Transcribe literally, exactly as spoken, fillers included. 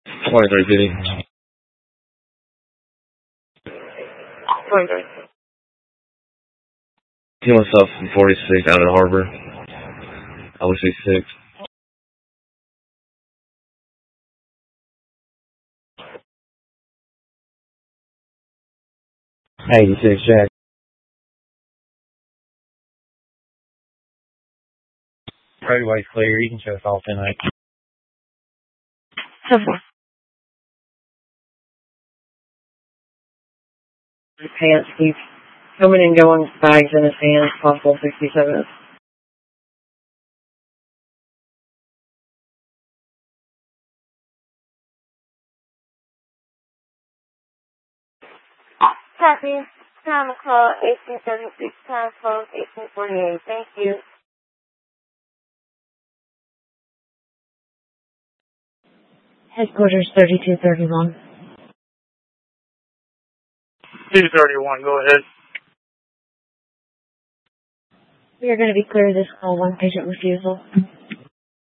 twenty-three fifty. twenty-three. He wants up from forty-six out of the harbor. I would say six. eighty-six, Jack. Roadway's clear. You can show us off tonight. Pants keep coming and going, bags in his hands, possible sixty-seven. Copy. Time call eighteen seventy-six, time phone eighteen forty-eight. Thank you. Headquarters thirty-two thirty-one. two thirty-one, go ahead. We are going to be clear of this call, one patient refusal.